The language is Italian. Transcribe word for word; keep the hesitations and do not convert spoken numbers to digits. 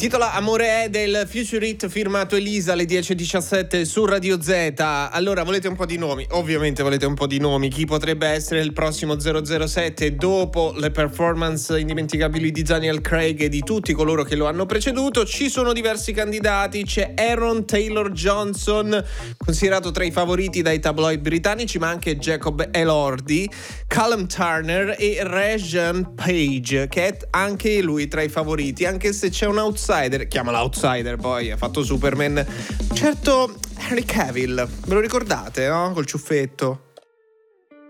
intitola Amore è del Future Hit, firmato Elisa, alle dieci e diciassette su Radio Z. Allora, volete un po' di nomi? Ovviamente volete un po' di nomi. Chi potrebbe essere il prossimo zero zero sette dopo le performance indimenticabili di Daniel Craig e di tutti coloro che lo hanno preceduto? Ci sono diversi candidati. C'è Aaron Taylor Johnson, considerato tra i favoriti dai tabloid britannici, ma anche Jacob Elordi, Callum Turner e Regin Page, che è anche lui tra i favoriti, anche se c'è un outsider, chiamala outsider, poi ha fatto Superman, certo Henry Cavill, ve lo ricordate, no? Col ciuffetto.